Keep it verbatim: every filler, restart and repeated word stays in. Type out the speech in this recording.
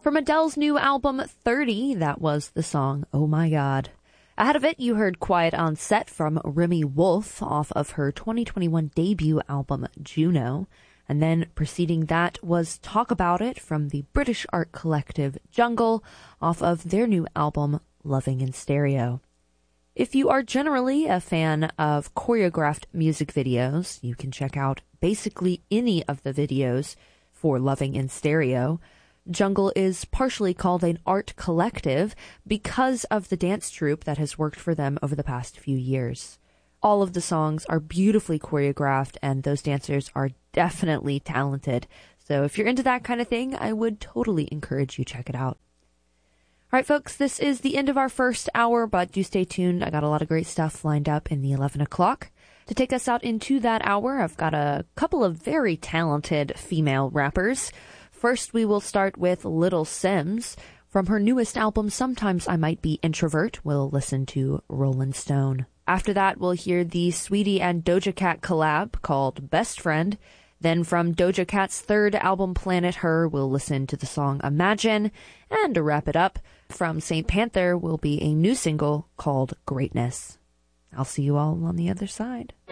From Adele's new album, thirty, that was the song Oh My God. Ahead of it, you heard Quiet on Set from Remy Wolf off of her twenty twenty-one debut album, Juno. And then preceding that was Talk About It from the British art collective Jungle off of their new album, Loving in Stereo. If you are generally a fan of choreographed music videos, you can check out basically any of the videos for Loving in Stereo. Jungle is partially called an art collective because of the dance troupe that has worked for them over the past few years. All of the songs are beautifully choreographed, and those dancers are definitely talented. So if you're into that kind of thing, I would totally encourage you to check it out. All right, folks, this is the end of our first hour, but do stay tuned. I got a lot of great stuff lined up in the eleven o'clock. To take us out into that hour, I've got a couple of very talented female rappers. First, we will start with Little Simz. From her newest album, Sometimes I Might Be Introvert, we'll listen to Rollin' Stone. After that, we'll hear the Sweetie and Doja Cat collab called Best Friend. Then from Doja Cat's third album, Planet Her, we'll listen to the song Imagine. And to wrap it up, from Saint Panther will be a new single called Greatness. I'll see you all on the other side.